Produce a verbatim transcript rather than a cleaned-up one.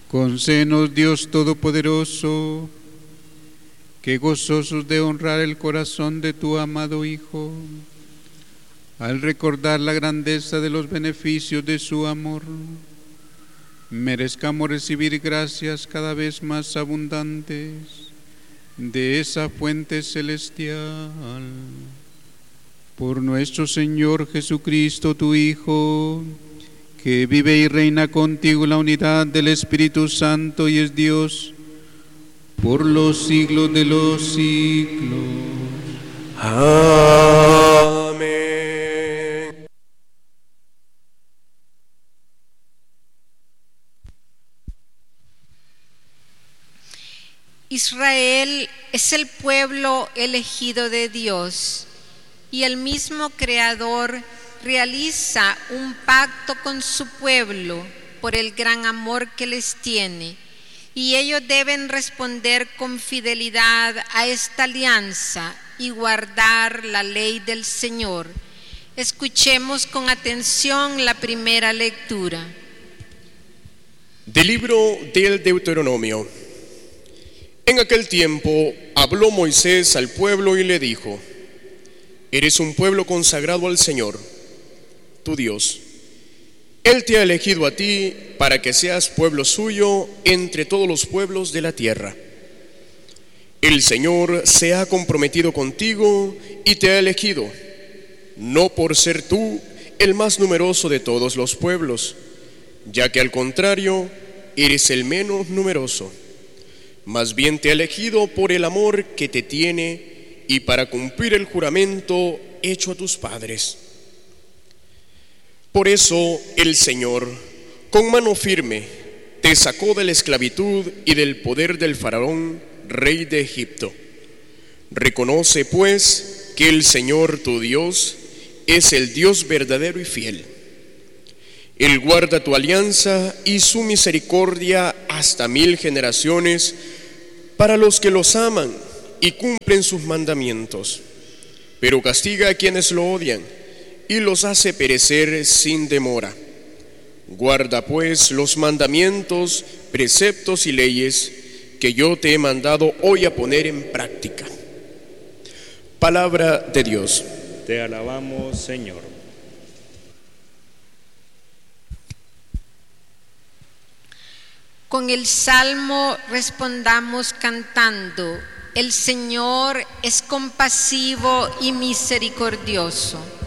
Concédenos, Dios Todopoderoso, que gozosos de honrar el corazón de tu amado Hijo, al recordar la grandeza de los beneficios de su amor, merezcamos recibir gracias cada vez más abundantes de esa fuente celestial. Por nuestro Señor Jesucristo, tu Hijo, que vive y reina contigo en la unidad del Espíritu Santo y es Dios por los siglos de los siglos. Amén. Israel es el pueblo elegido de Dios, y el mismo Creador realiza un pacto con su pueblo por el gran amor que les tiene, y ellos deben responder con fidelidad a esta alianza y guardar la ley del Señor. Escuchemos con atención la primera lectura. Del libro del Deuteronomio. En aquel tiempo habló Moisés al pueblo y le dijo: Eres un pueblo consagrado al Señor, tu Dios. Él te ha elegido a ti para que seas pueblo suyo entre todos los pueblos de la tierra. El Señor se ha comprometido contigo y te ha elegido, no por ser tú el más numeroso de todos los pueblos, ya que al contrario, eres el menos numeroso. Más bien te ha elegido por el amor que te tiene y para cumplir el juramento hecho a tus padres. Por eso el Señor, con mano firme, te sacó de la esclavitud y del poder del faraón, rey de Egipto. Reconoce, pues, que el Señor tu Dios es el Dios verdadero y fiel. Él guarda tu alianza y su misericordia hasta mil generaciones para los que los aman y cumplen sus mandamientos, pero castiga a quienes lo odian y los hace perecer sin demora. Guarda pues los mandamientos, preceptos y leyes que yo te he mandado hoy a poner en práctica. Palabra de Dios. Te alabamos, Señor. Con el salmo respondamos cantando: el Señor es compasivo y misericordioso.